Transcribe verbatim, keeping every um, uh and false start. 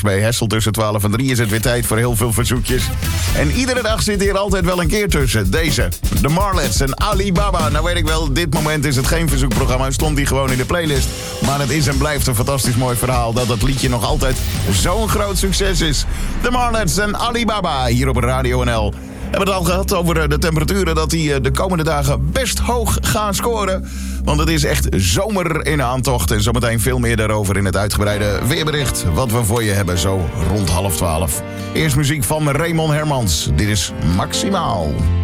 straks bij Hessel tussen twaalf en drie is het weer tijd voor heel veel verzoekjes. En iedere dag zit hier altijd wel een keer tussen. Deze, de Marlets en Alibaba. Nou weet ik wel, dit moment is het geen verzoekprogramma. Stond die gewoon in de playlist. Maar het is en blijft een fantastisch mooi verhaal dat dat liedje nog altijd zo'n groot succes is. De Marlets en Alibaba hier op Radio N L. We hebben het al gehad over de temperaturen, dat die de komende dagen best hoog gaan scoren. Want het is echt zomer in aantocht. En zometeen veel meer daarover in het uitgebreide weerbericht wat we voor je hebben, zo rond half twaalf. Eerst muziek van Raymond Hermans. Dit is Maximaal.